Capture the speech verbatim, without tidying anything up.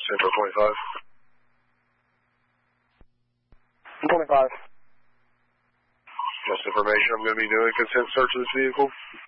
Central twenty-five. twenty-five. Just information, I'm going to be doing a consent search of this vehicle.